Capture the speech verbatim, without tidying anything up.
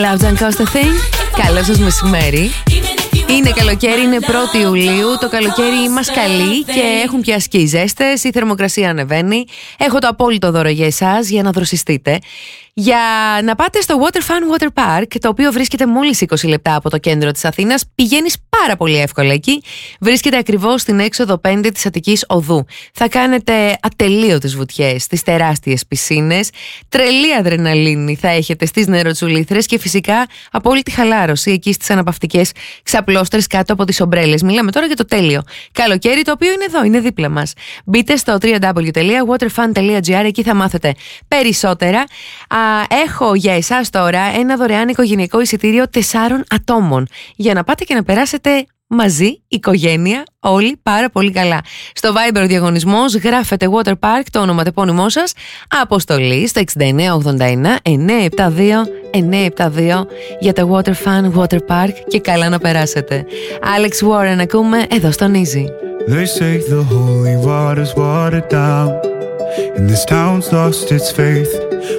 Loud and Costa Thing. Καλό σας μεσημέρι. Είναι καλοκαίρι, είναι πρώτη Ιουλίου. Το καλοκαίρι μας καλεί και έχουν πιάσει και οι ζέστες. Η θερμοκρασία ανεβαίνει. Έχω το απόλυτο δώρο για εσάς για να δροσιστείτε. Για να πάτε στο Water Fun Water Park, το οποίο βρίσκεται μόλις είκοσι λεπτά από το κέντρο της Αθήνας. Πηγαίνεις πάρα πολύ εύκολα εκεί. Βρίσκεται ακριβώς στην έξοδο πέντε της Αττικής Οδού. Θα κάνετε ατελείωτες βουτιές στις τεράστιες πισίνες. Τρελή αδρεναλίνη θα έχετε στις νεροτσουλήθρες και φυσικά απόλυτη χαλάρωση εκεί στις αναπαυτικές ξαπλώστρες κάτω από τις ομπρέλες. Μιλάμε τώρα για το τέλειο καλοκαίρι, το οποίο είναι εδώ, είναι δίπλα μας. Μπείτε στο double-u double-u double-u τελεία waterfun τελεία gr, εκεί θα μάθετε περισσότερα. Έχω για εσάς τώρα ένα δωρεάν οικογενειακό εισιτήριο τεσσάρων ατόμων για να πάτε και να περάσετε μαζί, οικογένεια, όλοι πάρα πολύ καλά. Στο Viber ο διαγωνισμός, γράφετε Water Park, το ονοματεπώνυμό σας, αποστολή στο έξι εννιά ογδόντα ένα εννιακόσια εβδομήντα δύο εννιακόσια εβδομήντα δύο για το Water Fun Water Park και καλά να περάσετε. Alex Warren ακούμε εδώ στον Easy. They say the holy water's watered down and this town's lost its faith.